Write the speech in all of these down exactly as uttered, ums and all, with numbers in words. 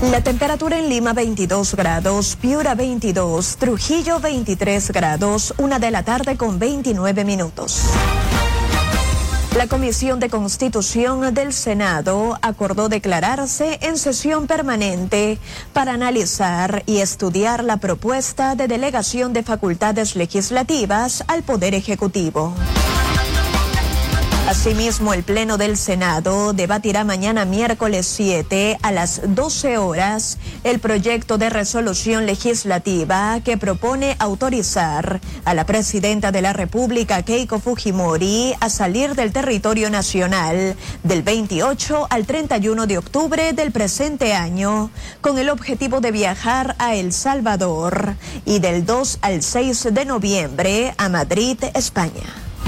La temperatura en Lima veintidós grados, Piura veintidós, Trujillo veintitrés grados, una de la tarde con veintinueve minutos. La Comisión de Constitución del Senado acordó declararse en sesión permanente para analizar y estudiar la propuesta de delegación de facultades legislativas al Poder Ejecutivo. Asimismo, el Pleno del Senado debatirá mañana miércoles siete a las doce horas el proyecto de resolución legislativa que propone autorizar a la Presidenta de la República, Keiko Fujimori, a salir del territorio nacional del veintiocho al treinta y uno de octubre del presente año, con el objetivo de viajar a El Salvador y del dos al seis de noviembre a Madrid, España.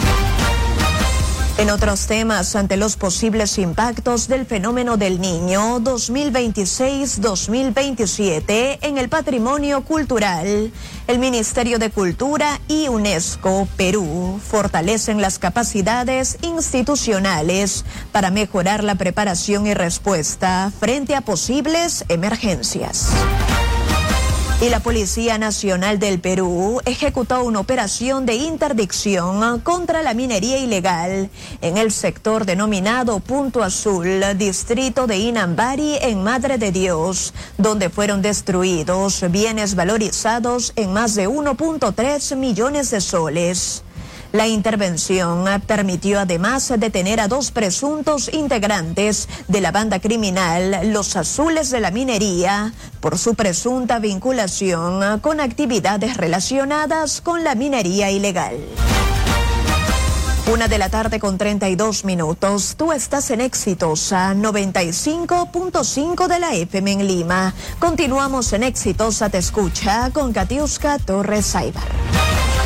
En otros temas, ante los posibles impactos del fenómeno del Niño dos mil veintiséis dos mil veintisiete en el patrimonio cultural, el Ministerio de Cultura y UNESCO Perú fortalecen las capacidades institucionales para mejorar la preparación y respuesta frente a posibles emergencias. Y la Policía Nacional del Perú ejecutó una operación de interdicción contra la minería ilegal en el sector denominado Punto Azul, distrito de Inambari, en Madre de Dios, donde fueron destruidos bienes valorizados en más de uno punto tres millones de soles. La intervención permitió además detener a dos presuntos integrantes de la banda criminal Los Azules de la Minería por su presunta vinculación con actividades relacionadas con la minería ilegal. Una de la tarde con treinta y dos minutos. Tú estás en Exitosa noventa y cinco punto cinco de la F M en Lima. Continuamos en Exitosa Te Escucha con Katiuska Torres Saibar.